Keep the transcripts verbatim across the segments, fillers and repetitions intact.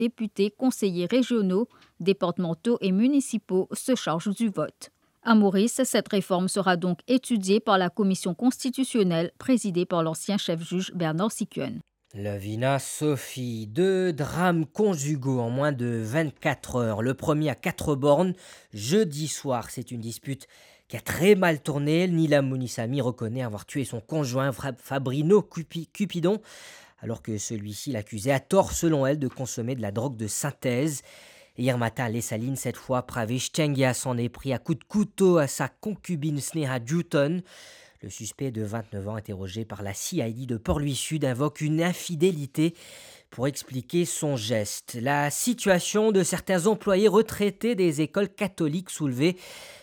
députés, conseillers régionaux, départementaux et municipaux se chargent du vote. À Maurice, cette réforme sera donc étudiée par la commission constitutionnelle présidée par l'ancien chef-juge Bernard Siqueune. Lavina Sophie, deux drames conjugaux en moins de vingt-quatre heures. Le premier à quatre bornes, jeudi soir. C'est une dispute qui a très mal tourné. Nila Mounissami reconnaît avoir tué son conjoint Fabrino Cupidon, alors que celui-ci l'accusait à tort, selon elle, de consommer de la drogue de synthèse. Hier matin, à Lessaline, cette fois, Pravish Chengia s'en est pris à coups de couteau à sa concubine Sneha Juton. Le suspect de vingt-neuf ans, interrogé par la C I D de Port-Louis Sud, invoque une infidélité pour expliquer son geste. La situation de certains employés retraités des écoles catholiques soulevée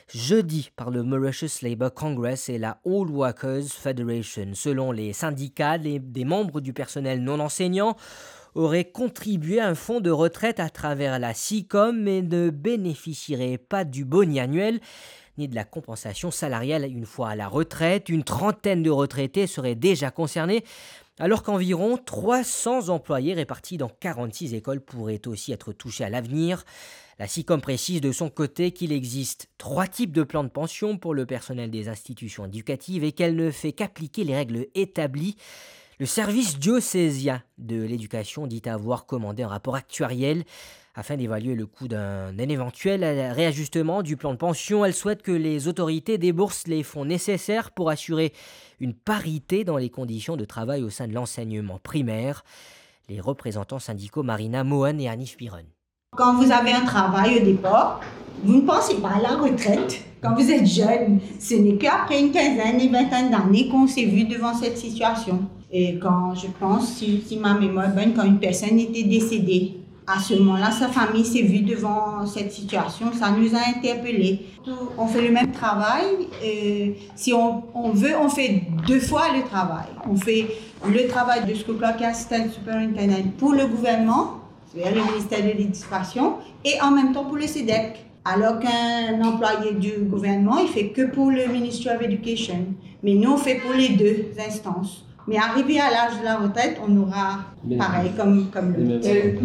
jeudi par le Mauritius Labour Congress et la All Workers Federation. Selon les syndicats, les, des membres du personnel non enseignant auraient contribué à un fonds de retraite à travers la SICOM mais ne bénéficieraient pas du boni annuel ni de la compensation salariale une fois à la retraite. Une trentaine de retraités seraient déjà concernés, alors qu'environ trois cents employés répartis dans quarante-six écoles pourraient aussi être touchés à l'avenir. La SICOM précise de son côté qu'il existe trois types de plans de pension pour le personnel des institutions éducatives et qu'elle ne fait qu'appliquer les règles établies. Le service diocésien de l'éducation dit avoir commandé un rapport actuariel afin d'évaluer le coût d'un, d'un éventuel réajustement du plan de pension. Elle souhaite que les autorités déboursent les fonds nécessaires pour assurer une parité dans les conditions de travail au sein de l'enseignement primaire. Les représentants syndicaux Marina Mohan et Anif Piron. Quand vous avez un travail au départ, vous ne pensez pas à la retraite. Quand vous êtes jeune, ce n'est qu'après une quinzaine et vingtaine d'années qu'on s'est vu devant cette situation. Et quand je pense, si, si ma mémoire est bonne, quand une personne était décédée, à ce moment-là, sa famille s'est vue devant cette situation, ça nous a interpellés. On fait le même travail, et si on, on veut, on fait deux fois le travail. On fait le travail de School Clerk Assistant Superintendent pour le gouvernement, c'est-à-dire le ministère de l'Éducation, et en même temps pour le C E D E C. Alors qu'un employé du gouvernement, il fait que pour le Ministry of Education. Mais nous, on fait pour les deux instances. Mais arrivé à l'âge de la retraite, on aura pareil comme, comme le.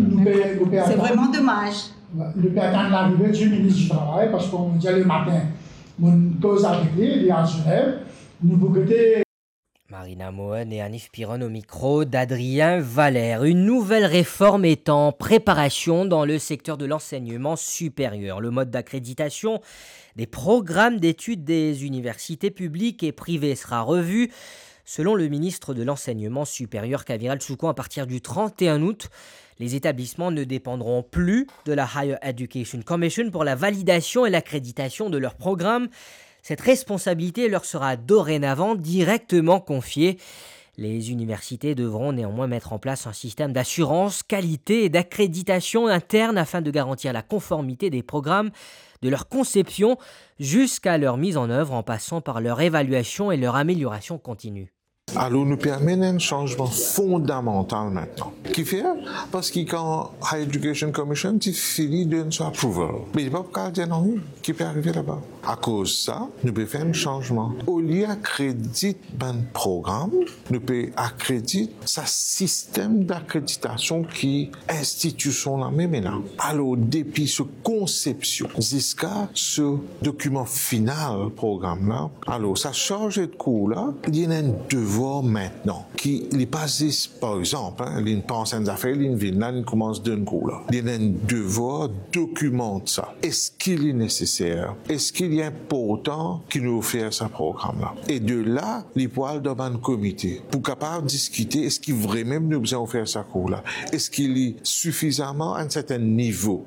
C'est vraiment dommage. Le peut attendre l'arrivée du ministre du Travail parce qu'on dit le matin, mon cause avec lui, il est à Genève, nous regrettons. Marina Mohan et Anif Piron au micro d'Adrien Valère. Une nouvelle réforme est en préparation dans le secteur de l'enseignement supérieur. Le mode d'accréditation des programmes d'études des universités publiques et privées sera revu. Selon le ministre de l'Enseignement supérieur Kaviral Tsoukon, à partir du trente et un août, les établissements ne dépendront plus de la Higher Education Commission pour la validation et l'accréditation de leurs programmes. Cette responsabilité leur sera dorénavant directement confiée. Les universités devront néanmoins mettre en place un système d'assurance, qualité et d'accréditation interne afin de garantir la conformité des programmes de leur conception jusqu'à leur mise en œuvre en passant par leur évaluation et leur amélioration continue. Alors, nous permet un changement fondamental maintenant. Qui fait? Parce que quand Higher Education Commission, tu finis de son approval. Mais il n'y a pas de non, qui peut arriver là-bas. À cause de ça, nous pouvons faire un changement. Au lieu d'accréditer un programme, nous pouvons accréditer ce système d'accréditation qui est institution là même là. Alors, depuis ce conception jusqu'à ce document final programme là, alors ça change de cours là, il y a un devoir maintenant, qui n'est pas juste, par exemple, hein, il pense à une affaire, il vient là, il commence d'un coup là. Il y a un devoir documenter ça. Est-ce qu'il est nécessaire? Est-ce qu'il est important qu'il nous fasse ce programme-là? Et de là, les poils dans un comité pour capable discuter, est-ce qu'il vraiment nous besoin faire ce cours-là? Est-ce qu'il est suffisamment à un certain niveau?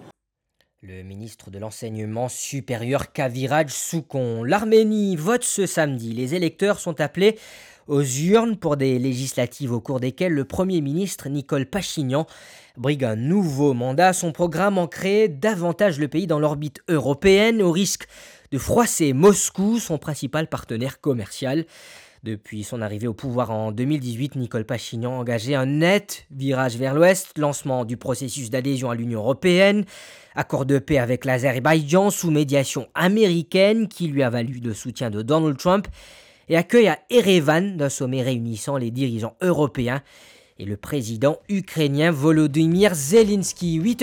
Le ministre de l'Enseignement supérieur Kaviraj Tsoukon. L'Arménie vote ce samedi. Les électeurs sont appelés aux urnes pour des législatives au cours desquelles le Premier ministre Nicole Pachinian brigue un nouveau mandat. Son programme ancrait davantage le pays dans l'orbite européenne au risque de froisser Moscou, son principal partenaire commercial. Depuis son arrivée au pouvoir en deux mille dix-huit, Nicole Pachinian a engagé un net virage vers l'Ouest, lancement du processus d'adhésion à l'Union européenne, accord de paix avec l'Azerbaïdjan sous médiation américaine qui lui a valu le soutien de Donald Trump et accueil à Erevan d'un sommet réunissant les dirigeants européens et le président ukrainien Volodymyr Zelensky. huit